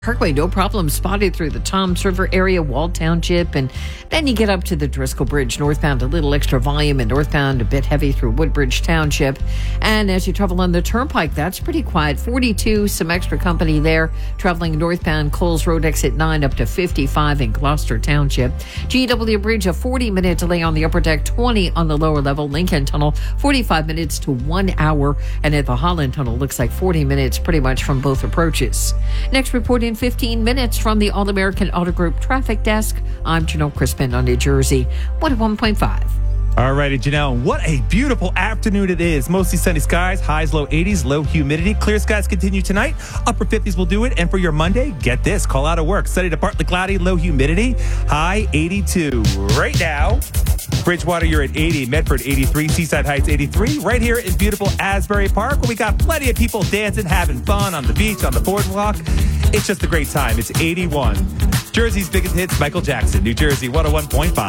Parkway, no problem spotted through the Toms River area, Wall Township, and then you get up to the Driscoll Bridge. Northbound, a little extra volume, and northbound, a bit heavy through Woodbridge Township. And as you travel on the Turnpike, that's pretty quiet. 42, some extra company there. Traveling northbound, Coles Road, exit 9 up to 55 in Gloucester Township. GW Bridge, a 40-minute delay on the upper deck, 20 on the lower level. Lincoln Tunnel, 45 minutes to 1 hour. And at the Holland Tunnel, looks like 40 minutes pretty much from both approaches. Next report in 15 minutes from the All-American Auto Group Traffic Desk. I'm Janelle Crispin on New Jersey 101.5. All righty, Janelle, what a beautiful afternoon it is. Mostly sunny skies, highs low 80s, low humidity. Clear skies continue tonight. Upper 50s will do it. And for your Monday, get this, call out of work. Sunny to partly cloudy, low humidity, high 82. Right now, Bridgewater, you're at 80. Medford, 83. Seaside Heights, 83. Right here in beautiful Asbury Park, where we got plenty of people dancing, having fun on the beach, on the boardwalk. It's just a great time. It's 81. Jersey's biggest hits, Michael Jackson, New Jersey 101.5.